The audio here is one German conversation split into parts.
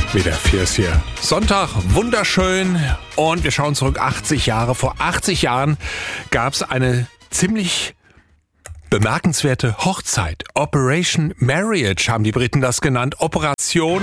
WDR 4 ist hier. Sonntag, wunderschön. Und wir schauen zurück 80 Jahre. Vor 80 Jahren gab es eine ziemlich bemerkenswerte Hochzeit. Operation Marriage haben die Briten das genannt. Operation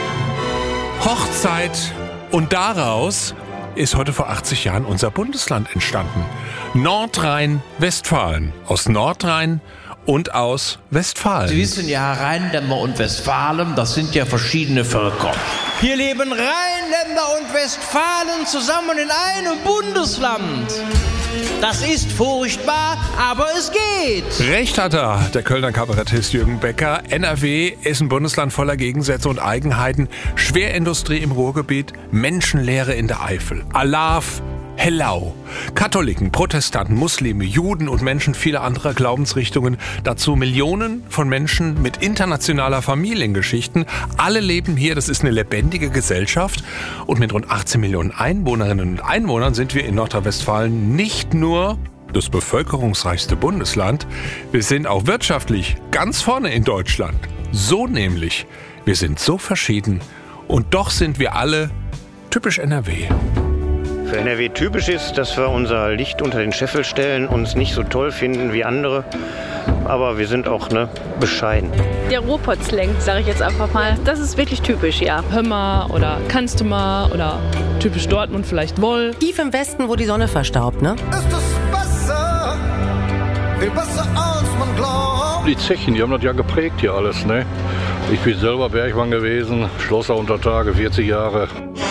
Hochzeit. Und daraus ist heute vor 80 Jahren unser Bundesland entstanden. Nordrhein-Westfalen. Aus Nordrhein und aus Westfalen. Sie wissen ja, Rheinländer und Westfalen, das sind ja verschiedene Völker. Hier leben Rheinländer und Westfalen zusammen in einem Bundesland. Das ist furchtbar, aber es geht. Recht hat er, der Kölner Kabarettist Jürgen Becker. NRW ist ein Bundesland voller Gegensätze und Eigenheiten. Schwerindustrie im Ruhrgebiet, Menschenlehre in der Eifel. Alav, Hellau. Katholiken, Protestanten, Muslime, Juden und Menschen vieler anderer Glaubensrichtungen. Dazu Millionen von Menschen mit internationaler Familiengeschichten. Alle leben hier, das ist eine lebendige Gesellschaft. Und mit rund 18 Millionen Einwohnerinnen und Einwohnern sind wir in Nordrhein-Westfalen nicht nur das bevölkerungsreichste Bundesland, wir sind auch wirtschaftlich ganz vorne in Deutschland. So nämlich, wir sind so verschieden und doch sind wir alle typisch NRW. Für NRW typisch ist, dass wir unser Licht unter den Scheffel stellen, uns nicht so toll finden wie andere, aber wir sind auch bescheiden. Der Ruhrpott-Slang, sage ich jetzt einfach mal, das ist wirklich typisch, ja. Hör mal oder kannst du mal oder typisch Dortmund vielleicht wohl. Tief im Westen, wo die Sonne verstaubt, ne? Ist es besser, viel besser als man glaubt. Die Zechen, die haben das ja geprägt hier alles, ne? Ich bin selber Bergmann gewesen, Schlosser unter Tage, 40 Jahre.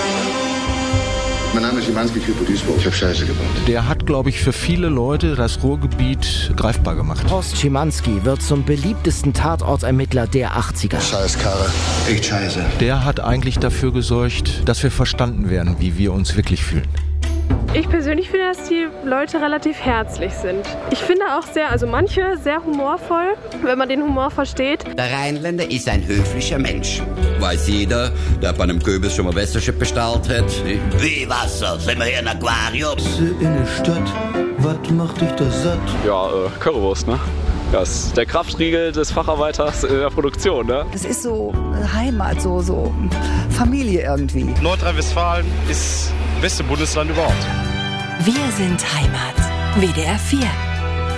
Mein Name ist Schimanski, Typo Duisburg. Ich habe Scheiße gebaut. Der hat, glaube ich, für viele Leute das Ruhrgebiet greifbar gemacht. Horst Schimanski wird zum beliebtesten Tatortermittler der 80er. Scheißkarre. Echt scheiße. Der hat eigentlich dafür gesorgt, dass wir verstanden werden, wie wir uns wirklich fühlen. Ich persönlich finde, dass die Leute relativ herzlich sind. Ich finde auch manche sehr humorvoll, wenn man den Humor versteht. Der Rheinländer ist ein höflicher Mensch. Weiß jeder, der bei einem Kürbis schon mal Wässerchen bestellt hat. Wie Wasser, sind wir hier im Aquarium? In der Stadt, was macht dich da satt? Ja, Currywurst, ne? Das ist der Kraftriegel des Facharbeiters in der Produktion, ne? Das ist so Heimat, so Familie irgendwie. Nordrhein-Westfalen ist das beste Bundesland überhaupt. Wir sind Heimat. WDR 4.